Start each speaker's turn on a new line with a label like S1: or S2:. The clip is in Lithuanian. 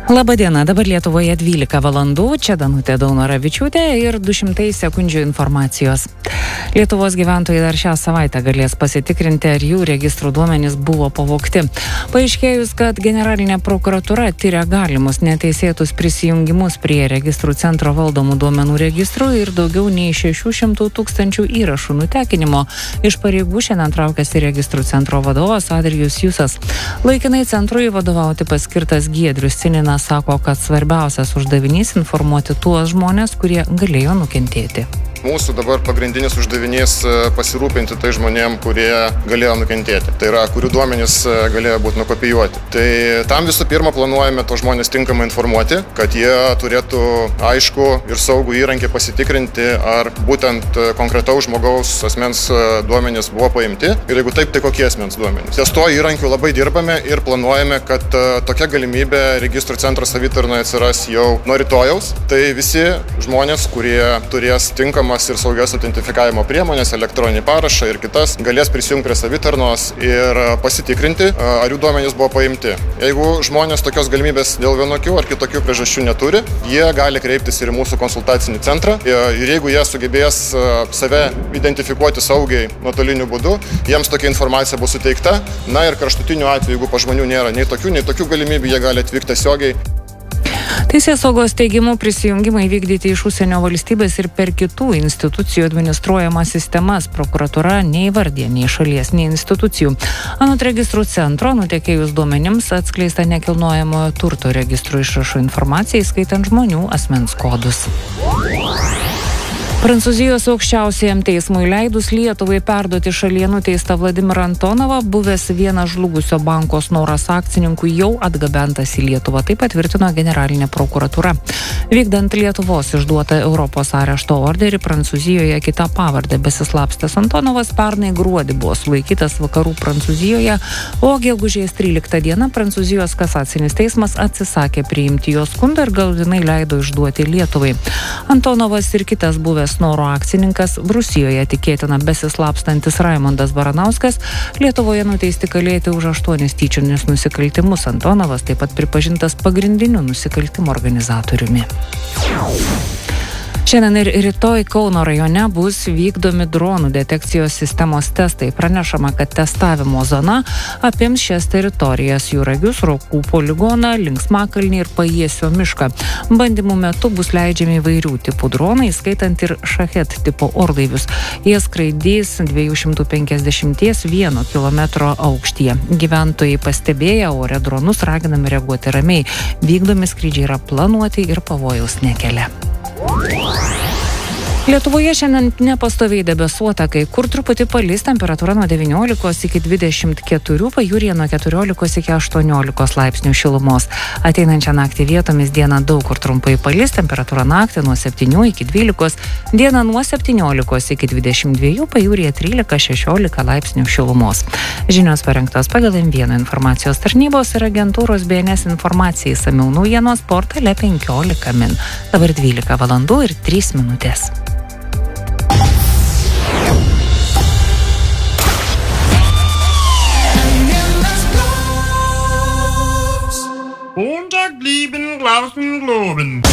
S1: Labadiena, dabar Lietuvoje 12 valandų, čia Danutė Daunoravičiūtė ir 200 sekundžių informacijos. Lietuvos gyventojai dar šią savaitę galės pasitikrinti, ar jų registrų duomenys buvo pavogti. Paaiškėjus, kad Generalinė prokuratūra tyria galimus neteisėtus prisijungimus prie registrų centro valdomų duomenų registrų ir daugiau nei 600 000 įrašų nutekinimo, iš pareigų šiandien traukiasi registrų centro vadovas Adrijus Jusas. Laikinai centrui vadovauti paskirtas Giedrius Cininas sako, kad svarbiausias uždavinys informuoti tuos žmonės, kurie galėjo nukentėti.
S2: Mūsų dabar pagrindinis uždavinys pasirūpinti tai žmonėm, kurie galėjo nukentėti. Tai yra, kurių duomenys galėjo būti nukopijuoti. Tai tam visų pirma planuojame to žmonės tinkamai informuoti, kad jie turėtų aišku ir saugų įrankį pasitikrinti, ar būtent konkretaus žmogaus asmens duomenys buvo paimti ir jeigu taip, tai kokie asmens duomenys. Ties to įrankiu labai dirbame ir planuojame, kad tokia galimybė registrų centro savitarnoje atsiras jau nuo rytojaus. Tai visi žmonės, kurie turės tinkamą ir saugios identifikavimo priemonės, elektroninį parašą ir kitas, galės prisijungti prie savitarnos ir pasitikrinti, ar jų duomenys buvo paimti. Jeigu žmonės tokios galimybės dėl vienokių ar kitokių priežasčių neturi, jie gali kreiptis ir į mūsų konsultacinį centrą ir jeigu jie sugebės save identifikuoti saugiai nuotoliniu būdu, jiems tokia informacija bus suteikta. Na ir kraštutiniu atveju, jeigu pa žmonių nėra nei tokių galimybių, jie gali atvykti tiesiogiai.
S1: Teisėsaugos teigimu prisijungimai vykdyti iš užsienio valstybės ir per kitų institucijų administruojamas sistemas prokuratūra neįvardė nei šalies, nei institucijų. Anot registrų centro, nutekėjus duomenims atskleista nekilnojamojo turto registrų išrašų informacija, įskaitant žmonių asmens kodus. Prancūzijos aukščiausiajam teismui leidus Lietuvai perduoti šalyje nuteistą Vladimirą Antonovą, buvęs vienas žlugusio banko Snoras akcininkų jau atgabentas į Lietuvą, tai patvirtino Generalinė prokuratūra. Vykdant Lietuvos išduotą Europos arešto orderį, Prancūzijoje kita pavardė besislapstęs Antonovas pernai gruodį buvo sulaikytas vakarų Prancūzijoje, o gegužės 13 dieną Prancūzijos kasacinis teismas atsisakė priimti jo skundą ir galutinai leido išduoti Lietuvai. Antonovas ir kitas buvęs Snoro akcininkas, Rusijoje tikėtina besislapstantis Raimondas Baranauskas, Lietuvoje nuteisti kalėti už 8 tyčinius nusikaltimus. Antonovas taip pat pripažintas pagrindiniu nusikaltimo organizatoriumi. Šiandien ir rytoj Kauno rajone bus vykdomi dronų detekcijos sistemos testai. Pranešama, kad testavimo zona apims šias teritorijas: Juragius, Rokų poligoną, Linksmakalnį ir Pajiesio mišką. Bandymų metu bus leidžiami įvairių tipų dronai, skaitant ir Šachet tipo orlaivius. Jie skraidys 250 kilometro aukštyje. Gyventojai pastebėję ore dronus raginami reaguoti ramiai. Vykdomi skrydžiai yra planuoti ir pavojaus nekelia. Lietuvoje šiandien nepastoviai debesuota, kai kur truputį palis, temperatūra nuo 19 iki 24, pajūryje nuo 14 iki 18 laipsnių šilumos. Ateinančią naktį vietomis dieną daug kur trumpai palis, temperatūra naktį nuo 7 iki 12, dieną nuo 17 iki 22, pajūryje 13-16 laipsnių šilumos. Žinios parengtos pagal M1 informacijos tarnybos ir agentūros BNS informacijai, išsamiau naujienos portale 15 min. Dabar 12 valandų ir 3 minutės.
S3: Montag blieben Glauben globen.